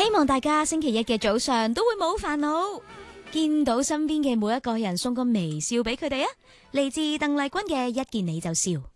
希望大家星期一嘅早上都會冇煩惱，見到身邊嘅每一個人送個微笑俾佢哋啊！嚟自鄧麗君嘅《一見你就笑》。